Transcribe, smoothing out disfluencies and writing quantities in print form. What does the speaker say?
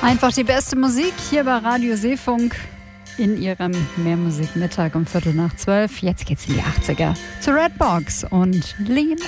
Einfach die beste Musik hier bei Radio Seefunk in ihrem Mehrmusikmittag um 11:15. Jetzt geht's in die 80er zu Redbox und Lean